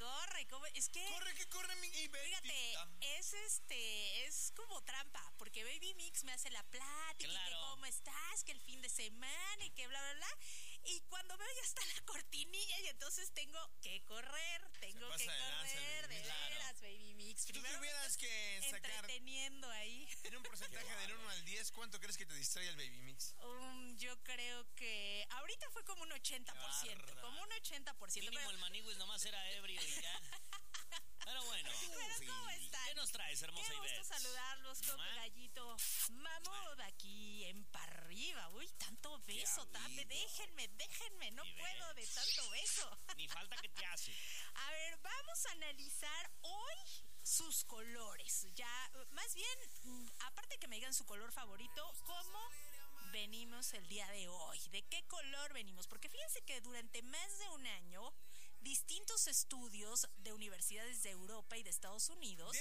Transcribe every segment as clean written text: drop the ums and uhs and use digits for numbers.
corre. Es que... Corre, que corre mi Betty. Fíjate, es como trampa, porque Baby Mix me hace la plática, claro. y que cómo estás, que el fin de semana, y que bla, bla, bla. Y cuando veo ya está la cortinilla, y entonces tengo que correr, de veras, Baby Mix. Tú Primero tuvieras que sacar entreteniendo ahí. en un porcentaje del 1 al 10, ¿cuánto crees que te distrae el Baby Mix? Yo creo que ahorita fue como un 80%, como un 80%. Mínimo pero... el Maniguis nomás era ebrio y ya. Pero bueno. Pero ¿cómo están? ¿Qué nos traes, hermosa Qué Ivette? gusto saludarlos, Coco Gallito Mamut, aquí en Parriba. Uy, tanto beso, déjenme, no puedo de tanto beso. Ni falta que te hace. A ver, vamos a analizar hoy sus colores. Ya, más bien, aparte que me digan su color favorito, ¿cómo venimos el día de hoy? ¿De qué color venimos? Porque fíjense que durante más de un año, distintos estudios de universidades de Europa y de Estados Unidos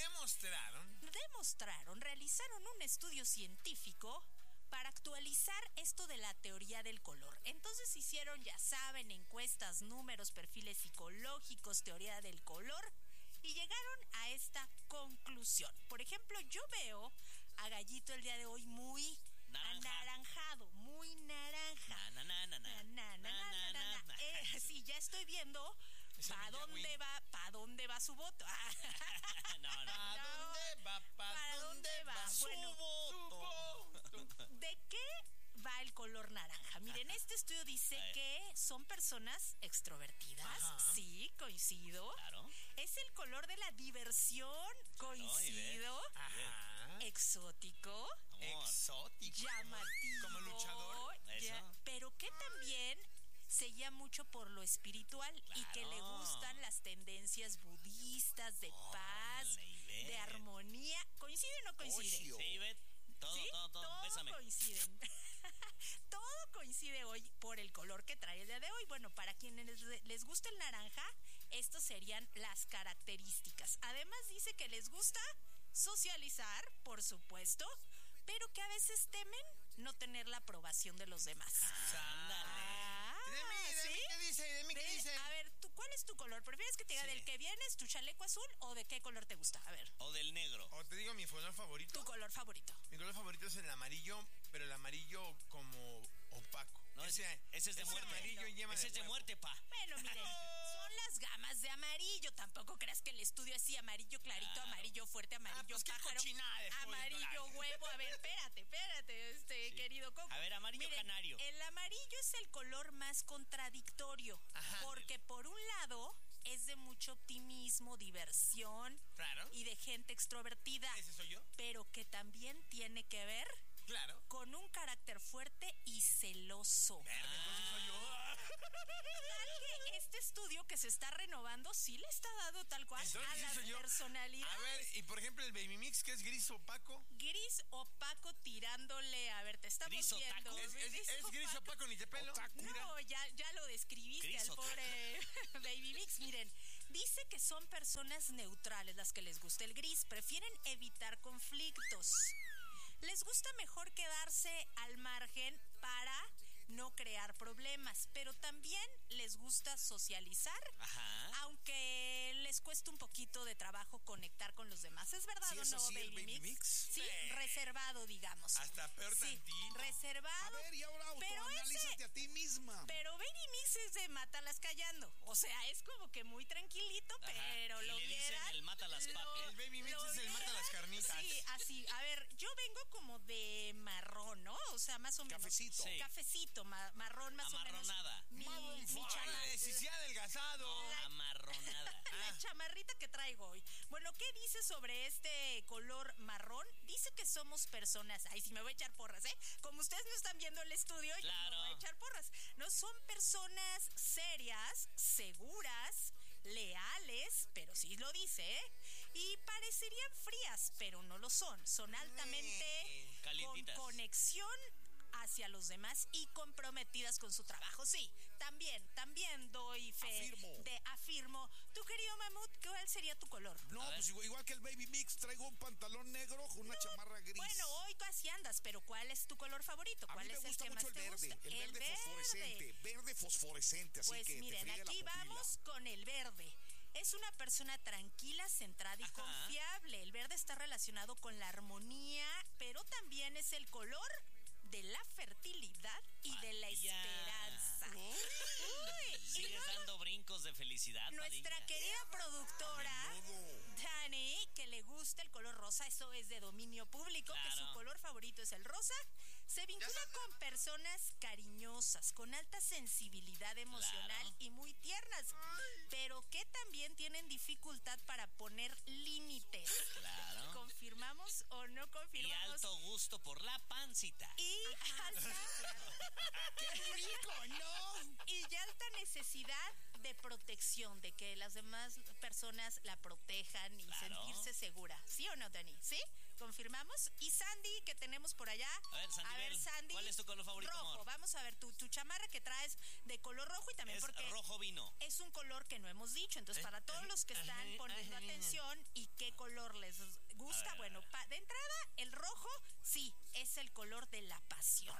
realizaron un estudio científico para actualizar esto de la teoría del color. Entonces hicieron, ya saben, encuestas, números, perfiles psicológicos, teoría del color, y llegaron a esta conclusión. Por ejemplo, yo veo a Gallito el día de hoy muy anaranjado, muy naranja. Sí, ya estoy viendo ¿para dónde va su voto? ¿Para dónde va? Bueno, Su voto. ¿de qué va el color naranja? Miren, este estudio dice que son personas extrovertidas. Ajá. Sí, coincido. Claro. Es el color de la diversión. Coincido. Ajá. Exótico. Exótico. Llamativo. Como luchador. Pero que también se guía mucho por lo espiritual, y que le gustan las tendencias budistas de paz, de armonía. ¿Coincide o no coincide? Sí, Ivette. Todo. Bésame. Coinciden. Todo coincide hoy por el color que trae el día de hoy. Bueno, para quienes les gusta el naranja, estas serían las características. Además dice que les gusta socializar, por supuesto, pero que a veces temen no tener la aprobación de los demás. ¿De mí qué dice? ¿De mí qué dice? A ver, ¿cuál es tu color? ¿Prefieres que te diga del que vienes, tu chaleco azul, o de qué color te gusta? A ver. O del negro. O te digo mi color favorito. Tu color favorito. Mi color favorito es el amarillo, pero el amarillo como opaco. No, ese es de muerte. Amarillo yema ese es de muerte, pa. Bueno, miren, son las gamas de amarillo. Tampoco creas que el estudio así, amarillo clarito, amarillo fuerte, amarillo pájaro, amarillo huevo. A ver, espérate, querido Coco. A ver, amarillo canario. El amarillo es el color más contradictorio. Ajá. Porque por un lado es de mucho optimismo, diversión, claro, y de gente extrovertida. ¿Ese soy yo? Pero que también tiene que ver, claro, con un carácter fuerte y celoso. Entonces soy yo. Tal que este estudio que se está renovando sí le está dando tal cual a las personalidades. A ver, y por ejemplo el Baby Mix, que es gris opaco. Gris opaco tirándole, a ver, te estamos gris viendo. Es gris opaco, ni te pelo. No, ya lo describiste gris al pobre Baby Mix. Miren, dice que son personas neutrales las que les gusta el gris, prefieren evitar conflictos. Les gusta mejor quedarse al margen para no crear problemas, pero también les gusta socializar, aunque les cuesta un poquito de trabajo conectar con los demás. ¿Es verdad o no, sí, Baby Mix? Sí, reservado, digamos. Hasta peor tantito. Reservado. A ver, y ahora autoanalízate a ti misma. Pero Baby Mix es de mátalas callando. O sea, es como que muy tranquilito, pero y lo le vieran. Dicen el mata las papas. El Baby Mix es el mata las carnitas. Sí, así. A ver, yo vengo como de marrón, ¿no? O sea, más o menos. Cafecito. Sí. Cafecito, marrón más amarronada. o menos. Mi chamarra. Si se ha adelgazado. Amarronada. La chamarrita que traigo hoy. Bueno, ¿qué dice sobre este color marrón? Dice que somos personas. Ay, sí me voy a echar porras, ¿eh? Como ustedes no están viendo el estudio, claro, yo me voy a echar porras. No, son personas serias, seguras, leales, pero sí lo dice, ¿eh? Y parecerían frías, pero no lo son. Son altamente con conexión hacia los demás y comprometidas con su trabajo. Sí, también doy fe. Afirmo. Tu querido Mamut, ¿cuál sería tu color? No, pues igual que el Baby Mix, traigo un pantalón negro con una chamarra gris. Bueno, hoy casi andas, pero ¿cuál es tu color favorito? ¿Cuál es el que más te gusta? El verde fosforescente, verde fosforescente, así pues que miren, aquí vamos con el verde. Es una persona tranquila, centrada y confiable. El verde está relacionado con la armonía, pero también es el color de la fertilidad y de la esperanza. Uy, Sigues dando brincos de felicidad, nuestra Padilla. querida productora Dani, que le gusta el color rosa, eso es de dominio público, que su color favorito es el rosa, se vincula con personas cariñosas, con alta sensibilidad emocional y muy tiernas, pero que también tienen dificultad para poner límites. Claro. ¿Confirmamos o no Y confirmamos? alto gusto por la pancita. Y ¡Qué rico, no! y alta necesidad de protección, de que las demás personas la protejan y sentirse segura. ¿Sí o no, Dani? ¿Sí? ¿Confirmamos? Y Sandy, que tenemos por allá. A ver, Sandy, ¿cuál es tu color favorito, rojo. amor? Vamos a ver, tu chamarra que traes de color rojo y también Es porque rojo vino. es un color que no hemos dicho. Entonces, para todos los que están poniendo atención y qué color les gusta, bueno, de entrada, el rojo, sí, es el color de la pasión.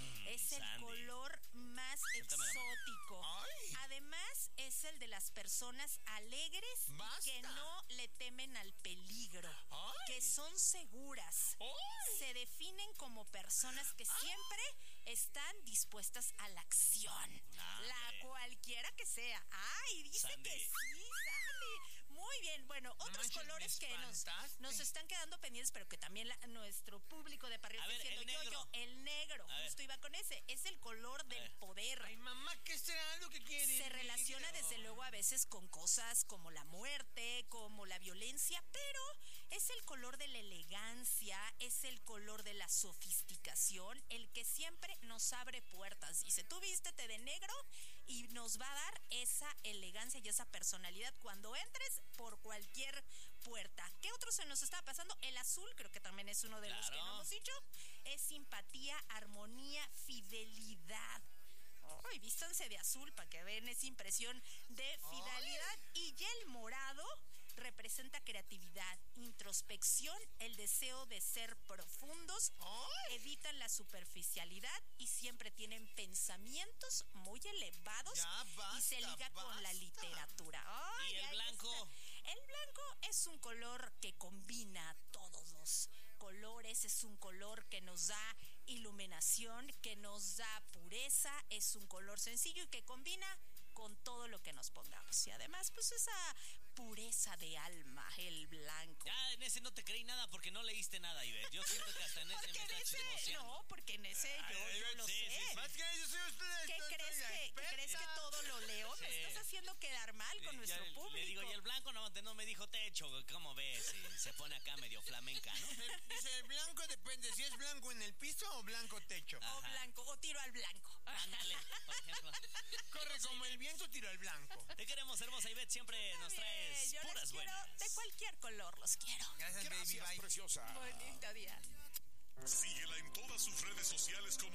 Es el Sandy. color más Siéntame la mano. exótico. Ay. Además, es el de las personas alegres y Basta. que no le temen al peligro, Ay. que son seguras. ¡Ay! Se definen como personas que siempre están dispuestas a la acción, la cualquiera que sea. ¡Ay, dice Sandy. que sí, Sandy! Muy bien, bueno, otros manches, colores me que espantaste. nos están quedando pendientes, pero que también nuestro público de Parrillo A está ver, diciendo el negro. el negro, A ver. justo iba con ese, es el color del poder. Ay, mamá, ¿qué será lo que quiere? Se relaciona desde luego a veces con cosas como la muerte, como la violencia, pero es el color de la elegancia, es el color de la sofisticación, el que siempre nos abre puertas. Dice, tú vístete de negro y nos va a dar esa elegancia y esa personalidad cuando entres por cualquier puerta. ¿Qué otro se nos está pasando? El azul, creo que también es uno de los que no hemos dicho. Es simpatía, armonía, fidelidad. Ay, vístanse de azul para que vean esa impresión de fidelidad. Y el morado representa creatividad, introspección, el deseo de ser profundos, evitan la superficialidad y siempre tienen pensamientos muy elevados Ya basta, y se liga con la literatura. Ay, ¿Y el ahí blanco? está. El blanco es un color que combina todos los colores, es un color que nos da iluminación, que nos da pureza, es un color sencillo y que combina con todo lo que nos pongamos. Y además, pues esa pureza de alma, el blanco. Ya en ese no te creí nada porque no leíste nada, Ivette. Yo siento que hasta en ese me Porque en está ese, chismoseando. no, porque en ese yo lo sí, sé. sí, sí. Más que yo soy usted. ¿Qué crees que todo lo leo? Sí. Me estás haciendo quedar mal con nuestro Ya público. Le digo, y el blanco no me dijo techo, ¿cómo ves? Y se pone acá medio flamenca, ¿no? Dice, el blanco depende si es blanco en el piso o blanco techo. O blanco, o tiro al blanco. Ándale, por ejemplo. Corre como el viento, tiro al blanco. Te queremos, hermosa Ivette, siempre nos traes Yo puras les quiero, buenas. de cualquier color los quiero. Gracias, baby, Gracias, bye. preciosa. Bonito día. Síguela en todas sus redes sociales como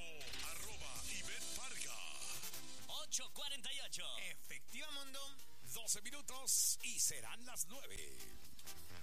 @IvetteFarga. 8:48. Efectiva, mundo. 12 minutos y serán las 9.